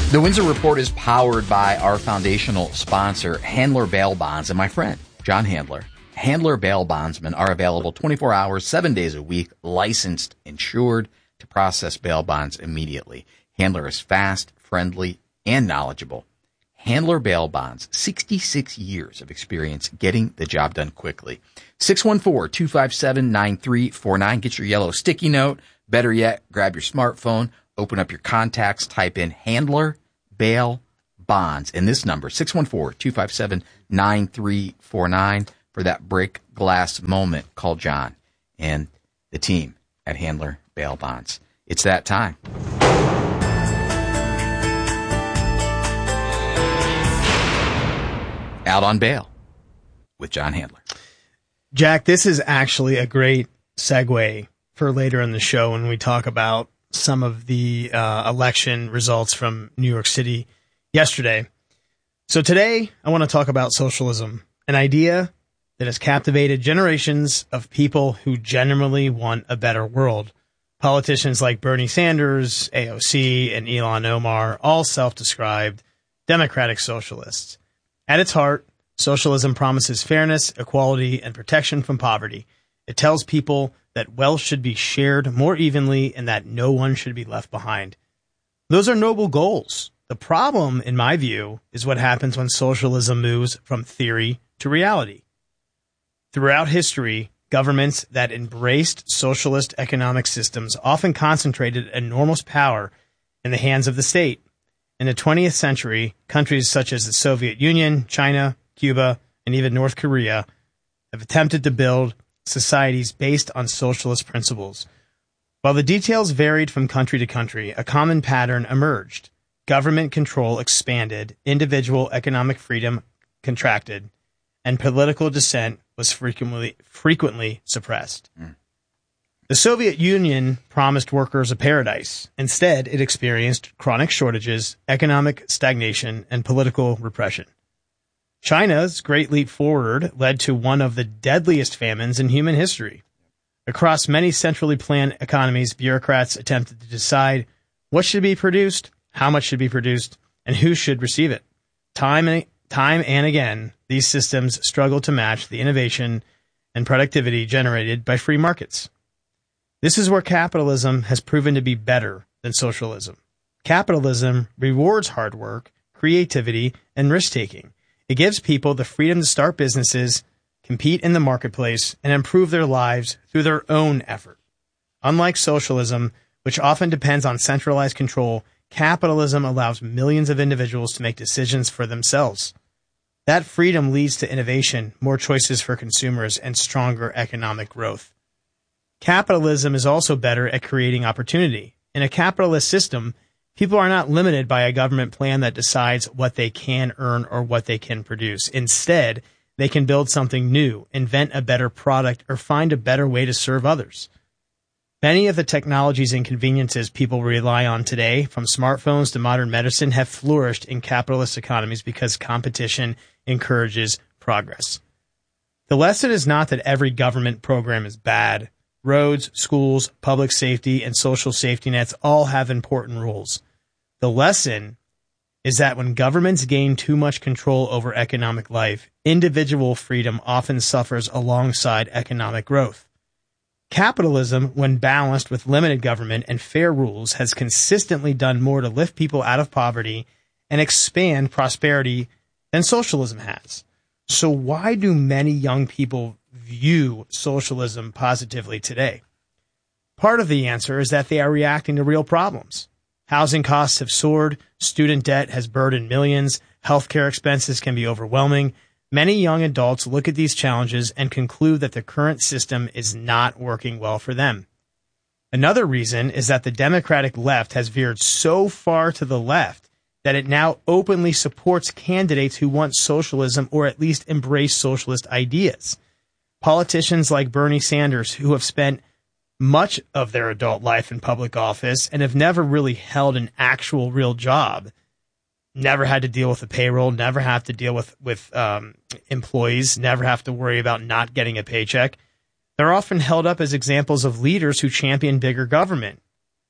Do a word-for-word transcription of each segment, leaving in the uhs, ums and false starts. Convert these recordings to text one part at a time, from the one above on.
The Windsor Report is powered by our foundational sponsor, Handler Bail Bonds, and my friend, John Handler. Handler Bail Bondsmen are available twenty-four hours, seven days a week, licensed, insured to process bail bonds immediately. Handler is fast, friendly, and knowledgeable. Handler Bail Bonds, sixty-six years of experience getting the job done quickly. six one four, two five seven, nine three four nine. Get your yellow sticky note. Better yet, grab your smartphone, open up your contacts, type in Handler Bail Bonds, and this number, six one four, two five seven, nine three four nine. For that break glass moment, call John and the team at Handler Bail Bonds. It's that time. Out on Bail with John Handler. Jack, this is actually a great segue for later in the show when we talk about some of the uh, election results from New York City yesterday. So today, I want to talk about socialism, an idea that has captivated generations of people who genuinely want a better world. Politicians like Bernie Sanders, A O C, and Ilhan Omar, all self-described democratic socialists. At its heart, socialism promises fairness, equality, and protection from poverty. It tells people that wealth should be shared more evenly and that no one should be left behind. Those are noble goals. The problem, in my view, is what happens when socialism moves from theory to reality. Throughout history, governments that embraced socialist economic systems often concentrated enormous power in the hands of the state. In the twentieth century, countries such as the Soviet Union, China, Cuba, and even North Korea have attempted to build societies based on socialist principles. While the details varied from country to country, a common pattern emerged. Government control expanded, individual economic freedom contracted, and political dissent was frequently frequently suppressed. Mm. The Soviet Union promised workers a paradise. Instead, it experienced chronic shortages, economic stagnation, and political repression. China's Great Leap Forward led to one of the deadliest famines in human history. Across many centrally planned economies, bureaucrats attempted to decide what should be produced, how much should be produced, and who should receive it. Time and, time and again, these systems struggle to match the innovation and productivity generated by free markets. This is where capitalism has proven to be better than socialism. Capitalism rewards hard work, creativity, and risk-taking. It gives people the freedom to start businesses, compete in the marketplace, and improve their lives through their own effort. Unlike socialism, which often depends on centralized control, capitalism allows millions of individuals to make decisions for themselves. That freedom leads to innovation, more choices for consumers, and stronger economic growth. Capitalism is also better at creating opportunity. In a capitalist system, people are not limited by a government plan that decides what they can earn or what they can produce. Instead, they can build something new, invent a better product, or find a better way to serve others. Many of the technologies and conveniences people rely on today, from smartphones to modern medicine, have flourished in capitalist economies because competition encourages progress. The lesson is not that every government program is bad. Roads, schools, public safety, and social safety nets all have important roles. The lesson is that when governments gain too much control over economic life, individual freedom often suffers alongside economic growth. Capitalism, when balanced with limited government and fair rules, has consistently done more to lift people out of poverty and expand prosperity than socialism has. So why do many young people view socialism positively today? Part of the answer is that they are reacting to real problems. Housing costs have soared, student debt has burdened millions, healthcare expenses can be overwhelming. Many young adults look at these challenges and conclude that the current system is not working well for them. Another reason is that the Democratic left has veered so far to the left that it now openly supports candidates who want socialism or at least embrace socialist ideas. Politicians like Bernie Sanders, who have spent much of their adult life in public office and have never really held an actual real job, never had to deal with the payroll, never have to deal with, with um, employees, never have to worry about not getting a paycheck. They're often held up as examples of leaders who champion bigger government.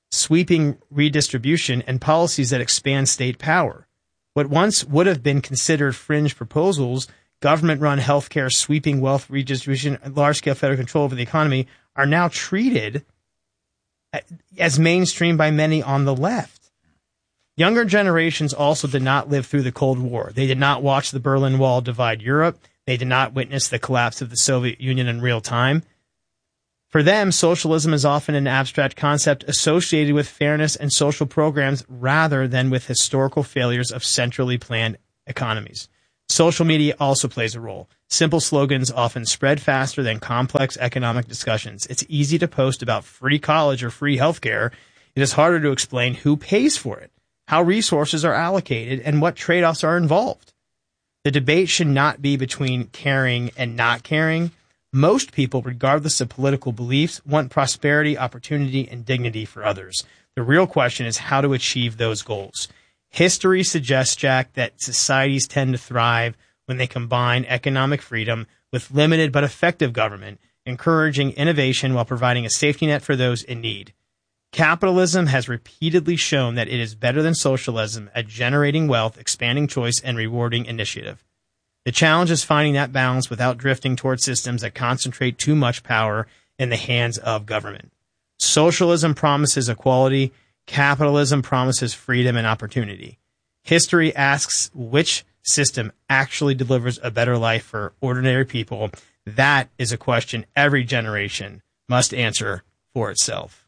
sweeping redistribution, and policies that expand state power. What once would have been considered fringe proposals, government-run healthcare, sweeping wealth redistribution, and large-scale federal control over the economy, are now treated as mainstream by many on the left. Younger generations also did not live through the Cold War. They did not watch the Berlin Wall divide Europe. They did not witness the collapse of the Soviet Union in real time. For them, socialism is often an abstract concept associated with fairness and social programs rather than with historical failures of centrally planned economies. Social media also plays a role. Simple slogans often spread faster than complex economic discussions. It's easy to post about free college or free healthcare. It is harder to explain who pays for it, how resources are allocated, and what trade-offs are involved. The debate should not be between caring and not caring. Most people, regardless of political beliefs, want prosperity, opportunity, and dignity for others. The real question is how to achieve those goals. History suggests, Jack, that societies tend to thrive when they combine economic freedom with limited but effective government, encouraging innovation while providing a safety net for those in need. Capitalism has repeatedly shown that it is better than socialism at generating wealth, expanding choice, and rewarding initiative. The challenge is finding that balance without drifting toward systems that concentrate too much power in the hands of government. Socialism promises equality. Capitalism promises freedom and opportunity. History asks which system actually delivers a better life for ordinary people. That is a question every generation must answer for itself.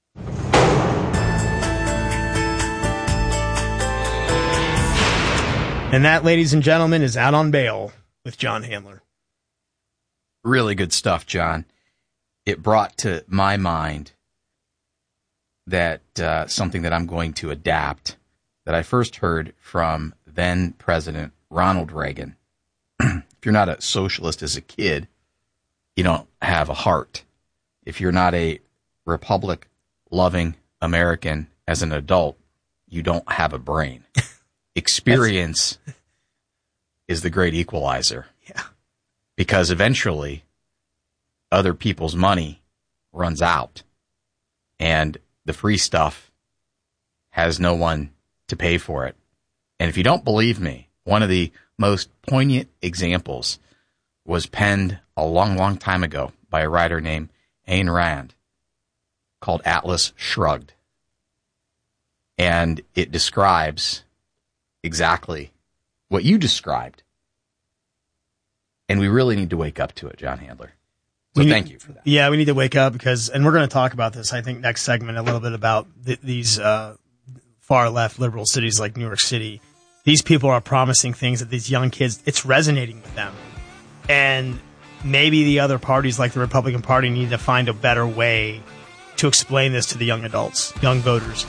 And that, ladies and gentlemen, is Out on Bail with John Handler. Really good stuff, John. It brought to my mind that uh, something that I'm going to adapt that I first heard from then President Ronald Reagan. If you're not a socialist as a kid, you don't have a heart. If you're not a republic-loving American as an adult, you don't have a brain. Experience is the great equalizer. Yeah. Because eventually other people's money runs out and the free stuff has no one to pay for it. And if you don't believe me, one of the most poignant examples was penned a long, long time ago by a writer named Ayn Rand called Atlas Shrugged. And it describes exactly what you described. And we really need to wake up to it, John Handler. So need, thank you for that. Yeah, we need to wake up because, and we're going to talk about this, I think, next segment, a little bit about th- these uh, far-left liberal cities like New York City. These people are promising things that these young kids, it's resonating with them. And maybe the other parties like the Republican Party need to find a better way to explain this to the young adults, young voters.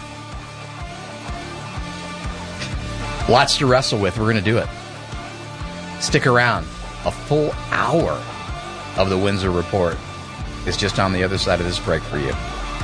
Lots to wrestle with. We're going to do it. Stick around. A full hour of the Windsor Report is just on the other side of this break for you.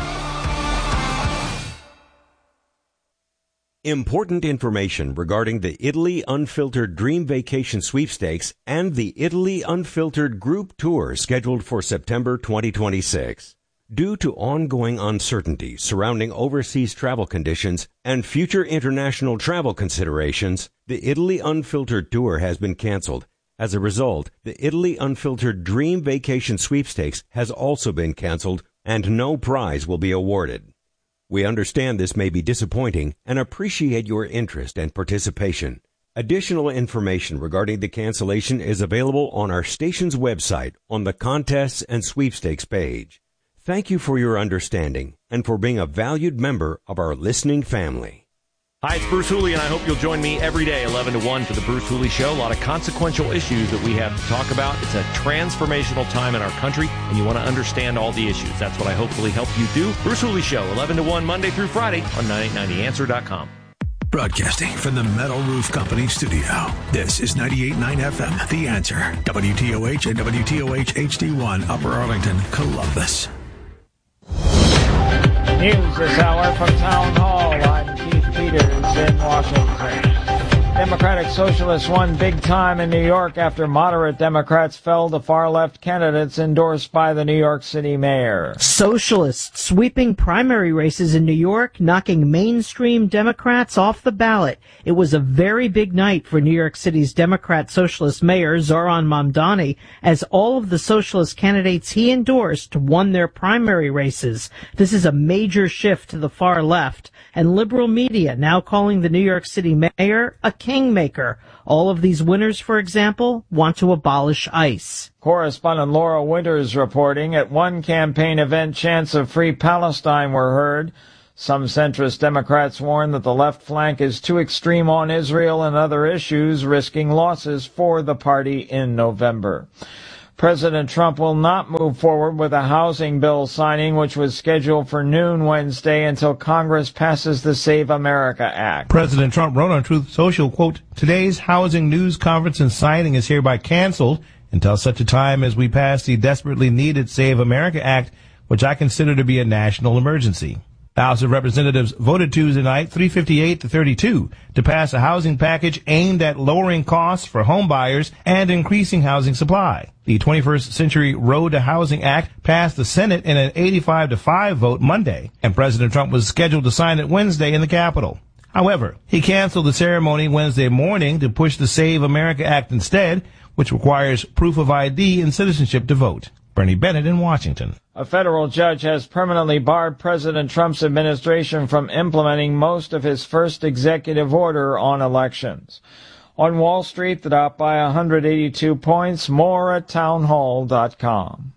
Important information regarding the Italy Unfiltered Dream Vacation Sweepstakes and the Italy Unfiltered Group Tour scheduled for September twenty twenty-six. Due to ongoing uncertainty surrounding overseas travel conditions and future international travel considerations, the Italy Unfiltered Tour has been canceled. As a result, the Italy Unfiltered Dream Vacation Sweepstakes has also been canceled, and no prize will be awarded. We understand this may be disappointing and appreciate your interest and participation. Additional information regarding the cancellation is available on our station's website on the Contests and Sweepstakes page. Thank you for your understanding and for being a valued member of our listening family. Hi, it's Bruce Hooley, and I hope you'll join me every day, eleven to one, for the Bruce Hooley Show. A lot of consequential issues that we have to talk about. It's a transformational time in our country, and you want to understand all the issues. That's what I hopefully help you do. Bruce Hooley Show, eleven to one, Monday through Friday on nine eight nine the answer dot com. Broadcasting from the Metal Roof Company studio. This is ninety-eight point nine F M, The Answer. W T O H and W T O H H D one, Upper Arlington, Columbus. News this hour from Town Hall. I'm Keith Peters in Washington. Democratic Socialists won big time in New York after moderate Democrats fell to far-left candidates endorsed by the New York City mayor. Socialists sweeping primary races in New York, knocking mainstream Democrats off the ballot. It was a very big night for New York City's Democrat Socialist mayor, Zohran Mamdani, as all of the socialist candidates he endorsed won their primary races. This is a major shift to the far left, and liberal media now calling the New York City mayor a kingmaker. All of these winners, for example, want to abolish ICE. Correspondent Laura Winters reporting at one campaign event, chants of free Palestine were heard. Some centrist Democrats warn that the left flank is too extreme on Israel and other issues, risking losses for the party in November. President Trump will not move forward with a housing bill signing, which was scheduled for noon Wednesday, until Congress passes the Save America Act. President Trump wrote on Truth Social, quote, "Today's housing news conference and signing is hereby canceled until such a time as we pass the desperately needed Save America Act, which I consider to be a national emergency." The House of Representatives voted Tuesday night three fifty-eight to thirty-two to pass a housing package aimed at lowering costs for home buyers and increasing housing supply. The twenty-first Century Road to Housing Act passed the Senate in an eighty-five to five vote Monday, and President Trump was scheduled to sign it Wednesday in the Capitol. However, he canceled the ceremony Wednesday morning to push the Save America Act instead, which requires proof of I D and citizenship to vote. Bernie Bennett in Washington. A federal judge has permanently barred President Trump's administration from implementing most of his first executive order on elections. On Wall Street, the Dow by one hundred eighty-two points. More at townhall dot com.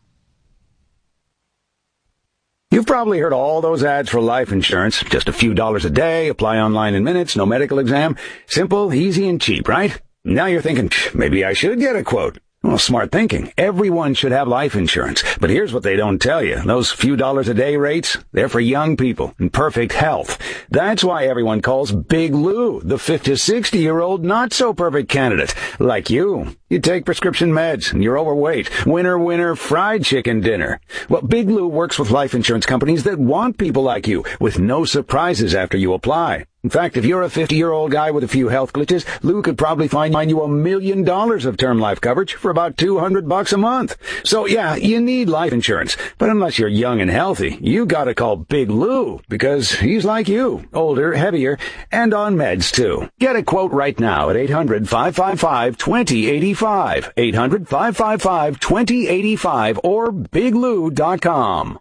You've probably heard all those ads for life insurance. Just a few dollars a day, apply online in minutes, no medical exam. Simple, easy, and cheap, right? Now you're thinking, maybe I should get a quote. Well, smart thinking. Everyone should have life insurance. But here's what they don't tell you. Those few dollars a day rates, they're for young people in perfect health. That's why everyone calls Big Lou the fifty to sixty-year-old not-so-perfect candidate. Like you. You take prescription meds and you're overweight. Winner, winner, fried chicken dinner. Well, Big Lou works with life insurance companies that want people like you with no surprises after you apply. In fact, if you're a fifty-year-old guy with a few health glitches, Lou could probably find you a million dollars of term life coverage for about two hundred bucks a month. So yeah, you need life insurance. But unless you're young and healthy, you gotta call Big Lou because he's like you, older, heavier, and on meds too. Get a quote right now at eight hundred, five five five, two zero eight five, eight hundred, five five five, two zero eight five, or big lou dot com.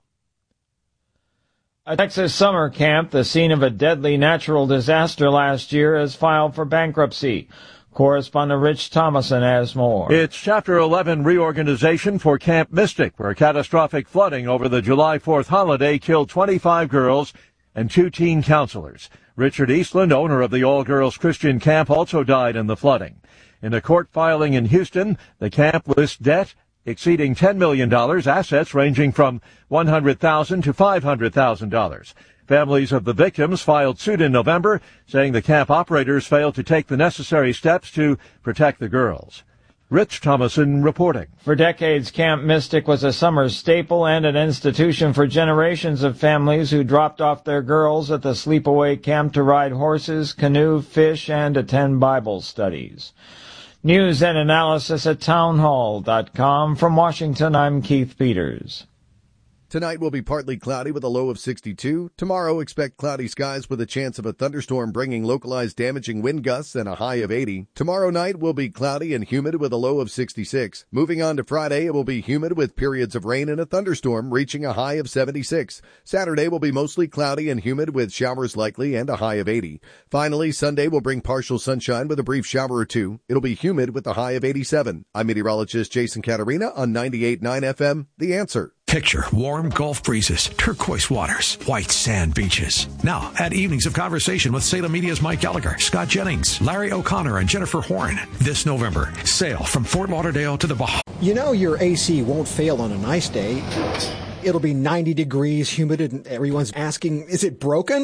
A Texas summer camp, the scene of a deadly natural disaster last year, has filed for bankruptcy. Correspondent Rich Thomason has more. It's Chapter eleven reorganization for Camp Mystic, where catastrophic flooding over the July fourth holiday killed twenty-five girls and two teen counselors. Richard Eastland, owner of the all-girls Christian camp, also died in the flooding. In a court filing in Houston, the camp lists debt exceeding ten million dollars, assets ranging from one hundred thousand dollars to five hundred thousand dollars. Families of the victims filed suit in November, saying the camp operators failed to take the necessary steps to protect the girls. Rich Thomason reporting. For decades, Camp Mystic was a summer staple and an institution for generations of families who dropped off their girls at the sleepaway camp to ride horses, canoe, fish, and attend Bible studies. News and analysis at townhall dot com. From Washington, I'm Keith Peters. Tonight will be partly cloudy with a low of sixty-two. Tomorrow, expect cloudy skies with a chance of a thunderstorm bringing localized damaging wind gusts and a high of eighty. Tomorrow night will be cloudy and humid with a low of sixty-six. Moving on to Friday, it will be humid with periods of rain and a thunderstorm reaching a high of seventy-six. Saturday will be mostly cloudy and humid with showers likely and a high of eighty. Finally, Sunday will bring partial sunshine with a brief shower or two. It'll be humid with a high of eighty-seven. I'm meteorologist Jason Caterina on ninety-eight point nine F M, The Answer. Picture warm Gulf breezes, turquoise waters, white sand beaches. Now, add evenings of conversation with Salem Media's Mike Gallagher, Scott Jennings, Larry O'Connor, and Jennifer Horn. This November, sail from Fort Lauderdale to the Bahamas. You know your A C won't fail on a nice day. It'll be ninety degrees, humid, and everyone's asking, is it broken? Well,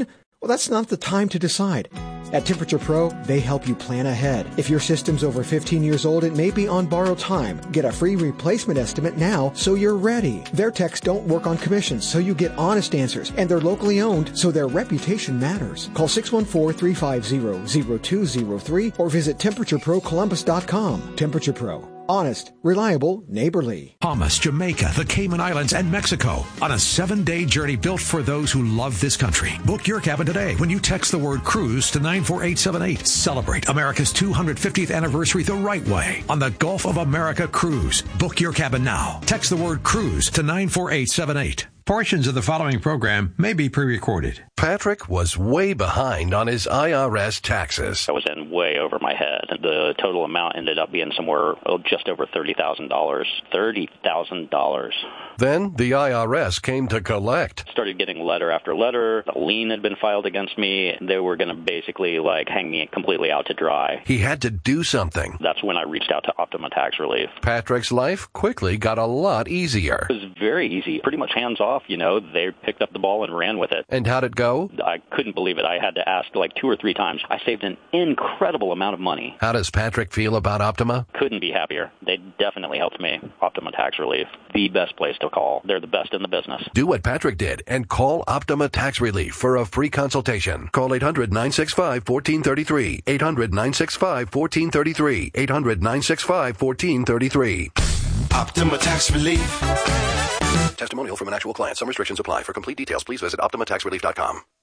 Well, that's not the time to decide. At Temperature Pro, they help you plan ahead. If your system's over fifteen years old, it may be on borrowed time. Get a free replacement estimate now so you're ready. Their techs don't work on commissions, so you get honest answers. And they're locally owned, so their reputation matters. Call six one four, three five zero, zero two zero three or visit temperature pro columbus dot com. Temperature Pro. Honest, reliable, neighborly. Bahamas, Jamaica, the Cayman Islands, and Mexico on a seven-day journey built for those who love this country. Book your cabin today when you text the word cruise to nine four eight seven eight. Celebrate America's two hundred fiftieth anniversary the right way on the Gulf of America Cruise. Book your cabin now. Text the word cruise to nine four eight seven eight. Portions of the following program may be pre-recorded. Patrick was way behind on his I R S taxes. I was in way over my head. The total amount ended up being somewhere oh, just over thirty thousand dollars. thirty thousand dollars. Then the I R S came to collect. Started getting letter after letter. A lien had been filed against me. They were going to basically like hang me completely out to dry. He had to do something. That's when I reached out to Optima Tax Relief. Patrick's life quickly got a lot easier. It was very easy. Pretty much hands off. You know, they picked up the ball and ran with it. And how'd it go? I couldn't believe it. I had to ask like two or three times. I saved an incredible amount of money. How does Patrick feel about Optima? Couldn't be happier. They definitely helped me. Optima Tax Relief. The best place to call. They're the best in the business. Do what Patrick did and call Optima Tax Relief for a free consultation. Call eight hundred, nine six five, one four three three. eight hundred, nine six five, one four three three. eight hundred, nine six five, one four three three. Optima Tax Relief. Testimonial from an actual client. Some restrictions apply. For complete details, please visit optima tax relief dot com.